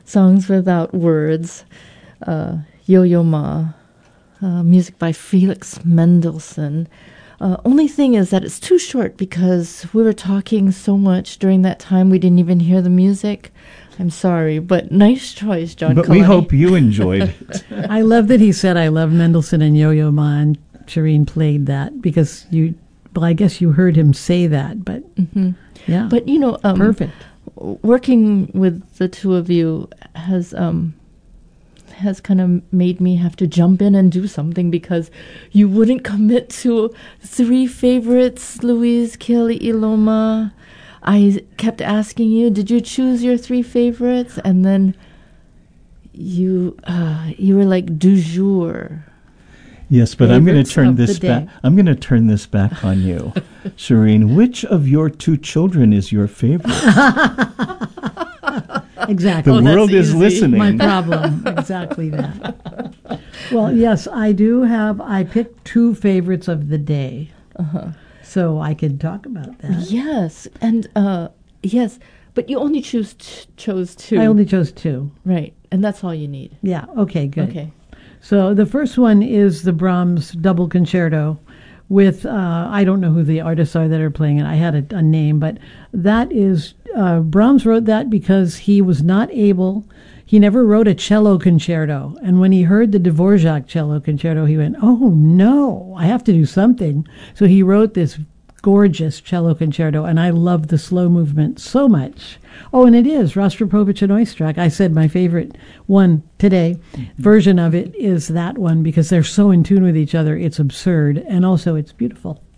Songs Without Words, Yo-Yo Ma, music by Felix Mendelssohn. Only thing is that it's too short because we were talking so much during that time we didn't even hear the music. I'm sorry, but nice choice, John But Kalani. we hope you enjoyed it. I love that he said, I love Mendelssohn and Yo-Yo Ma, and Shireen played that because I guess you heard him say that, but yeah. But, perfect. Working with the two of you has kind of made me have to jump in and do something because you wouldn't commit to 3 favorites, Louise, Kelly, Iloma. I kept asking you, did you choose your 3 favorites? And then you were like, du jour. Yes, but I'm going to Favorites turn of this the back. day. I'm going to turn this back on you, Shireen. Which of your 2 children is your favorite? Exactly. The world is easy. listening. My problem. Exactly that. Well, yes, I do have. I picked 2 favorites of the day, so I could talk about that. Yes, and yes, but you only chose 2. I only chose 2. Right, and that's all you need. Yeah. Okay. Good. Okay. So the first one is the Brahms Double Concerto with, I don't know who the artists are that are playing it. I had a name, but that is, Brahms wrote that because he was not able, he never wrote a cello concerto. And when he heard the Dvorak cello concerto, he went, oh no, I have to do something. So he wrote this gorgeous cello concerto, and I love the slow movement so much. Oh, and it is Rostropovich and Oistrakh. I said my favorite one today, version of it, is that one because they're so in tune with each other. It's absurd, and also it's beautiful.